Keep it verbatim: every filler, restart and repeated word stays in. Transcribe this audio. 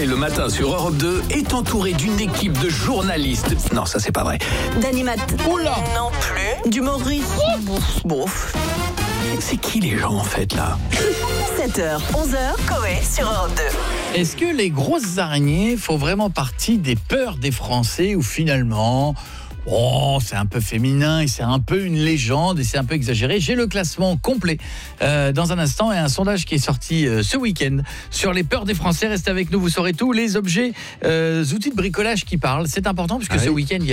Coé le matin sur Europe deux est entouré d'une équipe de journalistes. Non, ça c'est pas vrai. D'animateurs. Oula. Non plus. D'humoristes. Bon. C'est qui les gens en fait là? sept heures, onze heures, Coé sur Europe deux. Est-ce que les grosses araignées font vraiment partie des peurs des Français ou finalement... Oh, c'est un peu féminin et c'est un peu une légende et c'est un peu exagéré. J'ai le classement complet euh, dans un instant et un sondage qui est sorti euh, ce week-end sur les peurs des Français. Restez avec nous, vous saurez tout. Les objets, euh, outils de bricolage qui parlent, c'est important puisque ah ce oui. week-end, il y a